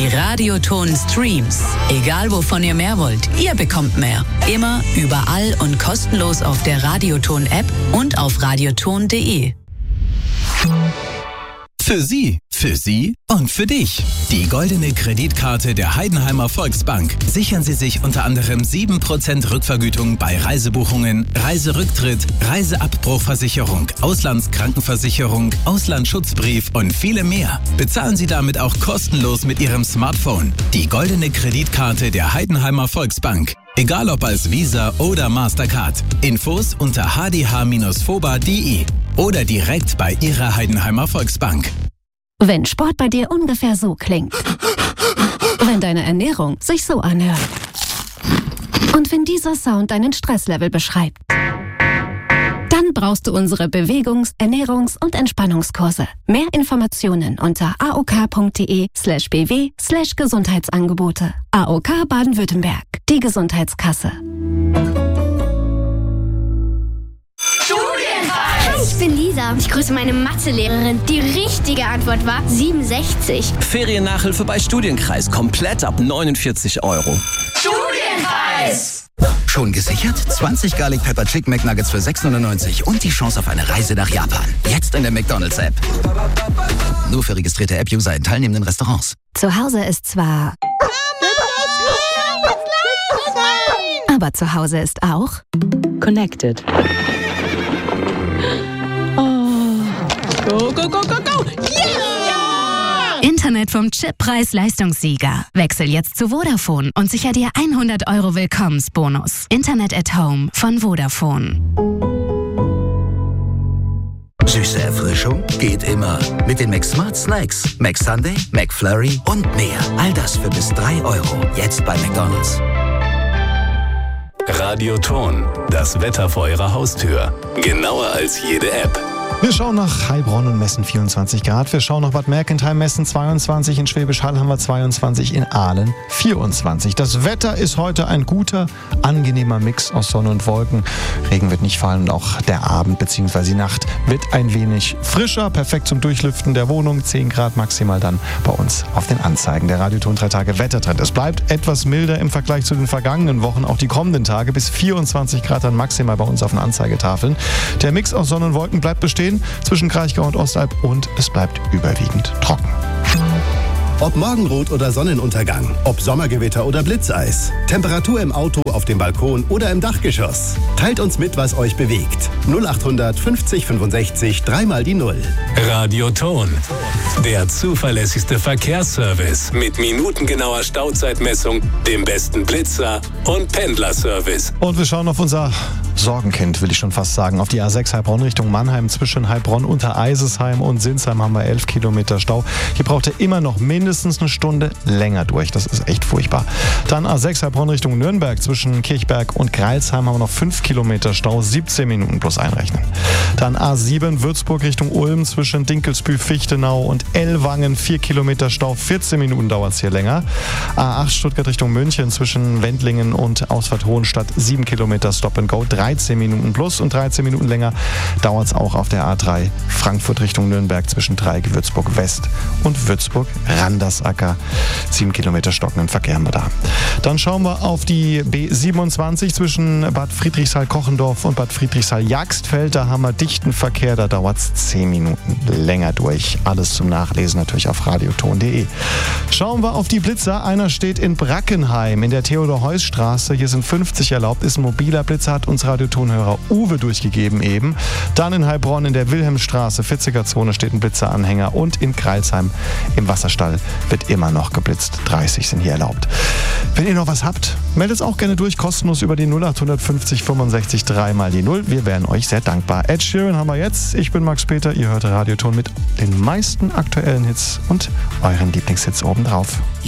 Radioton Streams. Egal wovon ihr mehr wollt, ihr bekommt mehr. Immer, überall und kostenlos auf der Radioton App und auf radioton.de. Für Sie und für dich. Die goldene Kreditkarte der Heidenheimer Volksbank. Sichern Sie sich unter anderem 7% Rückvergütung bei Reisebuchungen, Reiserücktritt, Reiseabbruchversicherung, Auslandskrankenversicherung, Auslandsschutzbrief und viele mehr. Bezahlen Sie damit auch kostenlos mit Ihrem Smartphone. Die goldene Kreditkarte der Heidenheimer Volksbank. Egal ob als Visa oder Mastercard. Infos unter hdh-foba.de oder direkt bei Ihrer Heidenheimer Volksbank. Wenn Sport bei dir ungefähr so klingt. Wenn deine Ernährung sich so anhört. Und wenn dieser Sound deinen Stresslevel beschreibt. Dann brauchst du unsere Bewegungs-, Ernährungs- und Entspannungskurse. Mehr Informationen unter aok.de/bw/Gesundheitsangebote. AOK Baden-Württemberg, die Gesundheitskasse. Ich bin Lisa. Ich grüße meine Mathelehrerin. Die richtige Antwort war 67. Feriennachhilfe bei Studienkreis. Komplett ab 49 €. Studienpreis! Schon gesichert? 20 Garlic Pepper Chicken McNuggets für 6,99 und die Chance auf eine Reise nach Japan. Jetzt in der McDonald's-App. Nur für registrierte App-User in teilnehmenden Restaurants. Zu Hause ist zwar... Aber zu Hause ist auch... Connected. Go, go, go, go, go! Yeah! Internet vom Chip Preis-Leistungssieger. Wechsel jetzt zu Vodafone und sicher dir 100 € Willkommensbonus. Internet at Home von Vodafone. Süße Erfrischung geht immer. Mit den McSmart Snacks, McSunday, McFlurry und mehr. All das für bis 3 €. Jetzt bei McDonald's. Radioton, das Wetter vor Ihrer Haustür. Genauer als jede App. Wir schauen nach Heilbronn und messen 24 Grad. Wir schauen nach Bad Mergentheim, messen 22. In Schwäbisch Hall haben wir 22. In Aalen 24. Das Wetter ist heute ein guter, angenehmer Mix aus Sonne und Wolken. Regen wird nicht fallen und auch der Abend bzw. die Nacht wird ein wenig frischer. Perfekt zum Durchlüften der Wohnung. 10 Grad maximal dann bei uns auf den Anzeigen. Der Radioton 3 Tage Wettertrend. Es bleibt etwas milder im Vergleich zu den vergangenen Wochen. Auch die kommenden Tage bis 24 Grad dann maximal bei uns auf den Anzeigetafeln. Der Mix aus Sonne und Wolken bleibt bestehen zwischen Kraichgau und Ostalb und es bleibt überwiegend trocken. Ob Morgenrot oder Sonnenuntergang, ob Sommergewitter oder Blitzeis, Temperatur im Auto, auf dem Balkon oder im Dachgeschoss. Teilt uns mit, was euch bewegt. 0800 50 65 3 die 0. Radioton, der zuverlässigste Verkehrsservice mit minutengenauer Stauzeitmessung, dem besten Blitzer und Pendlerservice. Und wir schauen auf unser Sorgenkind, will ich schon fast sagen, auf die A6 Heilbronn Richtung Mannheim. Zwischen Heilbronn, Untereisesheim und Sinsheim haben wir 11 Kilometer Stau. Hier braucht ihr immer noch mindestens eine Stunde länger durch. Das ist echt furchtbar. Dann A6 Heilbronn Richtung Nürnberg. Zwischen Kirchberg und Greilsheim haben wir noch 5 Kilometer Stau, 17 Minuten plus einrechnen. Dann A7 Würzburg Richtung Ulm. Zwischen Dinkelsbühl, Fichtenau und Ellwangen 4 Kilometer Stau, 14 Minuten dauert es hier länger. A8 Stuttgart Richtung München. Zwischen Wendlingen und Ausfahrt Hohenstadt 7 Kilometer Stop and Go, 13 Minuten plus und 13 Minuten länger dauert es auch auf der A3 Frankfurt Richtung Nürnberg zwischen Dreieck Würzburg West und Würzburg Randersacker. 7 Kilometer stockenden Verkehr haben wir da. Dann schauen wir auf die B27 zwischen Bad Friedrichshall-Kochendorf und Bad Friedrichshall-Jagstfeld. Da haben wir dichten Verkehr, da dauert es 10 Minuten länger durch. Alles zum Nachlesen natürlich auf radioton.de. Schauen wir auf die Blitzer. Einer steht in Brackenheim in der Theodor-Heuss-Straße. Hier sind 50 erlaubt, ist ein mobiler Blitzer, hat uns Radiotonhörer Uwe durchgegeben eben. Dann in Heilbronn in der Wilhelmstraße, 40er-Zone, steht ein Blitzeranhänger und in Greilsheim im Wasserstall wird immer noch geblitzt. 30 sind hier erlaubt. Wenn ihr noch was habt, meldet es auch gerne durch, kostenlos über die 0850 65 3 die 0. Wir wären euch sehr dankbar. Ed Sheeran haben wir jetzt. Ich bin Max Peter. Ihr hört Radioton mit den meisten aktuellen Hits und euren Lieblingshits obendrauf.